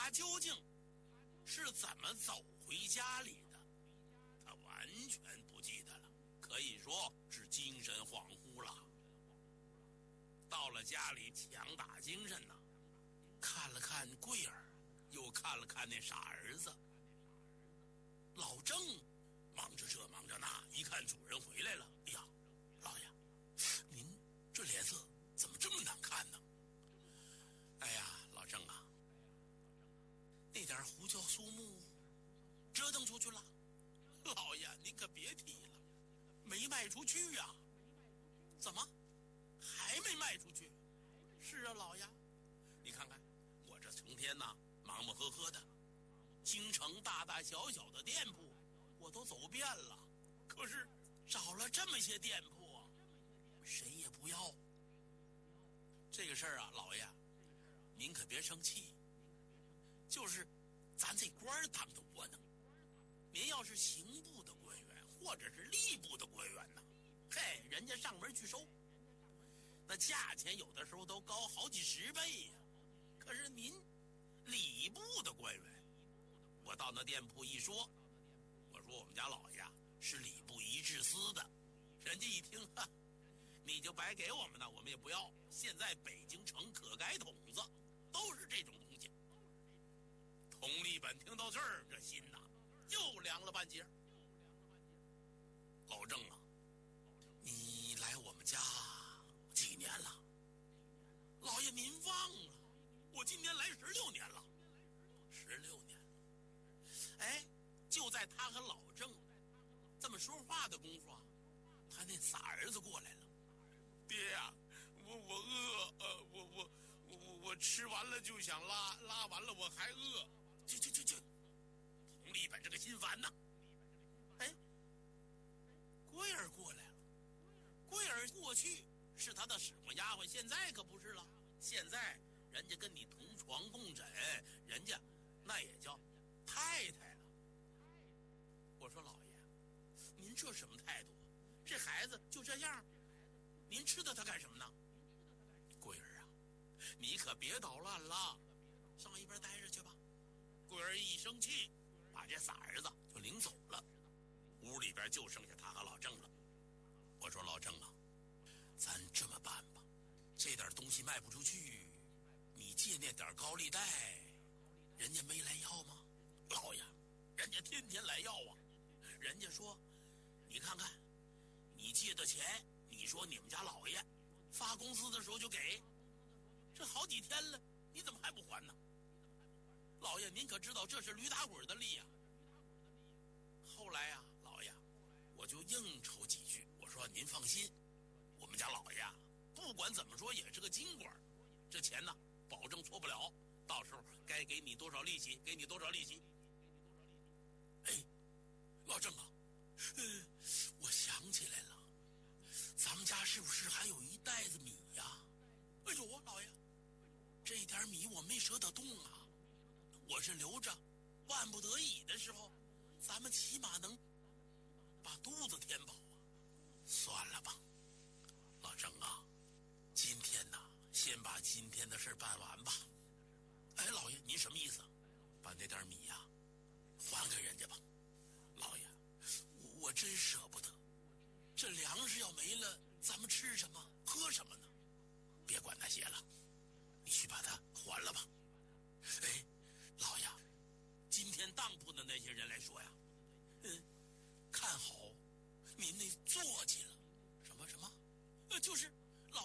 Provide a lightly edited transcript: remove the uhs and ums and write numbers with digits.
他究竟是怎么走回家里的，他完全不记得了，可以说是精神恍惚了。到了家里强打精神呢，看了看桂儿，又看了看那傻儿子。老郑忙着这忙着那，一看主人回来了，哎呀，老爷，您这脸色怎么这么难看呢？哎呀，老郑啊，那点胡椒苏木折腾出去了。老爷您可别提了，没卖出去呀。怎么还没卖出去？是啊，老爷，你看看我这成天呢忙忙呵呵的，京城大大小小的店铺我都走遍了，可是找了这么些店铺，谁也不要。这个事儿啊，老爷您可别生气，就是咱这官当的窝囊，您要是刑部的官员或者是吏部的官员呢，嘿，人家上门去收，那价钱有的时候都高好几10倍呀。可是您礼部的官员，我到那店铺一说，我说我们家老爷是礼部仪制司的，人家一听，哈，你就白给我们呢，我们也不要。现在北京城可改筒子都是这种东西。佟立本听到这儿，这心呐又凉了半截。老郑啊，你来我们家几年了？老爷您忘了，我今年来16年了。16年了。哎，就在他和老郑这么说话的功夫啊，他那傻儿子过来了。爹呀，我饿，我吃完了就想拉，拉完了我还饿。去！佟立本这个心烦呐。哎，桂儿过来了。桂儿过去是他的使唤丫鬟，现在可不是了。现在人家跟你同床共枕，人家那也叫太太了。我说老爷，您这什么态度？这孩子就这样，您吃的他干什么呢？桂儿啊，你可别捣乱了，上一边待着去吧。桂儿一生气，把这傻儿子就领走了。屋里边就剩下他和老郑了。我说老郑啊，咱这么办吧，这点东西卖不出去，你借那点高利贷，人家没来要吗？老爷，人家天天来要啊。人家说，你看看，你借的钱，你说你们家老爷发工资的时候就给，这好几天了，你怎么还不还呢？老爷您可知道这是驴打滚的利呀。后来呀，老爷我就应酬几句，我说您放心，我们家老爷不管怎么说也是个京官，这钱呢保证错不了，到时候该给你多少利息给你多少利息。哎，老郑啊，我想起来了，咱们家是不是还有一袋子米呀？哎呦啊，老爷，这点米我没舍得动啊，我是留着万不得已的时候，咱们起码能把肚子填饱啊。算了吧，